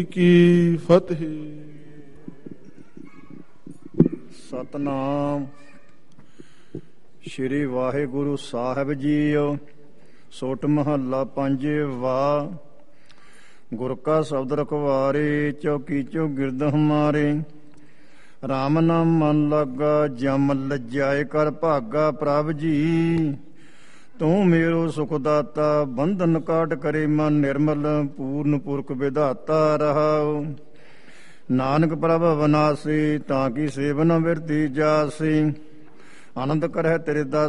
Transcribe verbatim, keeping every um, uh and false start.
ਕੀ ਫਤਿਹ। ਸਤਨਾਮ ਸ਼੍ਰੀ ਵਾਹਿਗੁਰੂ ਸਾਹਿਬ JIO. ਸੋਟ ਮਹੱਲਾ ਪੰਜਵਾ। ਗੁਰ ਕਾ ਸ਼ਬਦ ਰਖਵਾਰੇ, ਚੌਕੀ ਚੌ ਗਿਰਦ ਹਮਾਰੇ। ਰਾਮ ਨਾਮ ਮਨ ਲਾਗਾ, ਜਮ ਲੱਜਾਏ ਕਰ ਭਾਗਾ। ਪ੍ਰਭ ਜੀ ਤੂੰ ਮੇਰੋ ਸੁਖ ਦਾਤਾ, ਬੰਧਨ ਕਾਟ ਕਰੇ ਮਨ ਨਿਰਮਲ। ਪੂਰਨ ਪੁਰਖ ਵਿਧਾਤਾ ਰਹਾਉ। ਨਾਨਕ ਪ੍ਰਭ ਅਵਨਾਸੀ, ਤਾਂ ਕੀ ਸੇਵਨ ਬਿਰਤੀ ਜਾਸੀ। ਆਨੰਦ ਕਰਹਿ ਤੇਰੇ ਦਾਸ